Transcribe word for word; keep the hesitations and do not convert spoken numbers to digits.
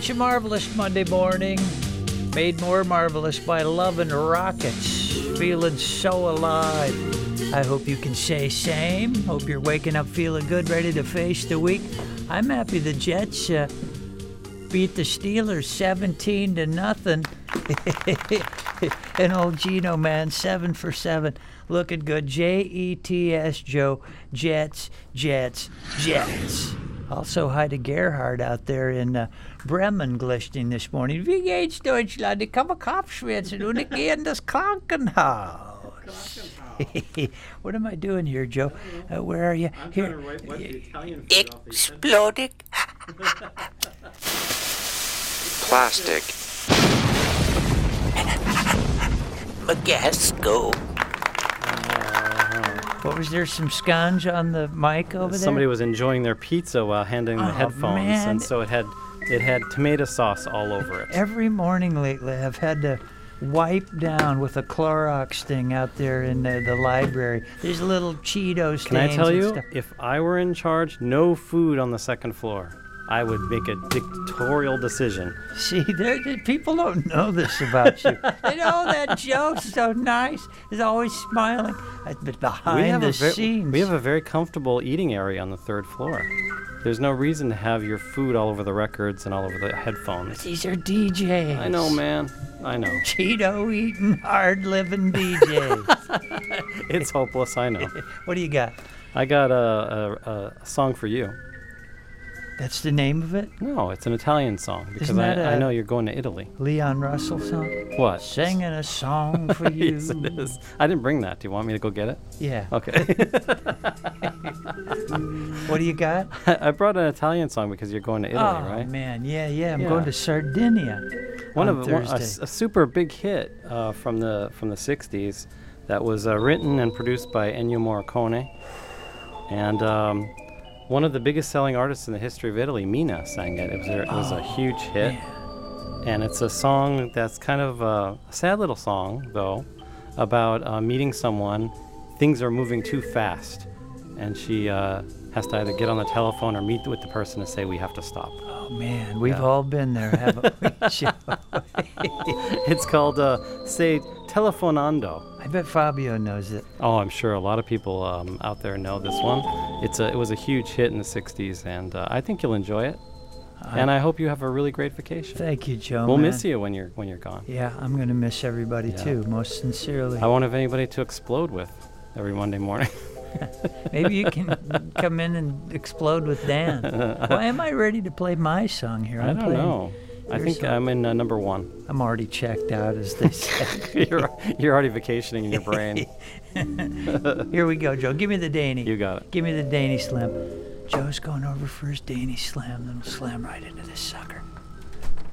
It's a marvelous Monday morning, made more marvelous by love and rockets. Feeling so alive. I hope you can say same. Hope you're waking up feeling good, ready to face the week. I'm happy the Jets uh, beat the Steelers seventeen to nothing. And old Gino, man, seven for seven. Looking good. J E T S, Joe. Jets, Jets, Jets. Also, hi to Gerhard out there in uh, Bremen glistening this morning. Wie geht's, Deutschland? Ich komme Kopfschmerzen und ich gehe in das Krankenhaus. What am I doing here, Joe? Uh, where are you? I'm here. trying to write what the Italian food off the Exploding. Plastic. Magasco. What was there, some sconge on the mic over there? Somebody was enjoying their pizza while handling the Oh, headphones, man. and so it had it had tomato sauce all over it. Every morning lately, I've had to wipe down with a Clorox thing out there in the, the library. There's little Cheetos stains Can I tell and you, stuff. if I were in charge, no food on the second floor. I would make a dictatorial decision. See, there, there- people don't know this about you. They know that Joe's so nice. He's always smiling. Uh, But behind the a ve- scenes, we have a very comfortable eating area on the third floor. There's no reason to have your food all over the records and all over the headphones. these are D Js. I know, man. I know. Cheeto eating, hard living D Js. It's hopeless, I know. What do you got? I got a, a, a song for you. That's the name of it? No, it's an Italian song because Isn't I, that I a- know you're going to Italy. Leon Russell song? What? Singing a song for you. Yes, it is. I didn't bring that. Do you want me to go get it? Yeah. Okay. What do you got? I brought an Italian song because you're going to Italy, oh, right? man. Yeah, yeah. I'm Yeah. going to Sardinia One on of one, a, Thursday. s- a super big hit uh, from the from the sixties that was uh, written and produced by Ennio Morricone, and um, one of the biggest selling artists in the history of Italy, Mina, sang it. It was a, it was a huge hit, and it's a song that's kind of a sad little song though, about uh, meeting someone. Things are moving too fast, and she uh, has to either get on the telephone or meet with the person and say, "We have to stop." Oh, man. We've Yeah. all been there, haven't we, Joe? It's called uh, "Say Telefonando." I bet Fabio knows it. Oh, I'm sure a lot of people um, out there know this one. It's a, it was a huge hit in the sixties, and uh, I think you'll enjoy it. I- and I hope you have a really great vacation. Thank you, Joe. we'll man. miss you when you're when you're gone. Yeah, I'm going to miss everybody, Yeah. too, most sincerely. I won't have anybody to explode with every Monday morning. Maybe you can come in and explode with Dan. Why am I ready to play my song here? I I'm don't playing- know. I your think song. I'm in uh, number one. I'm already checked out, as they say. you're you're already vacationing in your brain. Here we go, Joe. Give me the Danny. You got it. Give me the Danny Slam. Joe's going over for his Danny Slam, then we'll slam right into this sucker.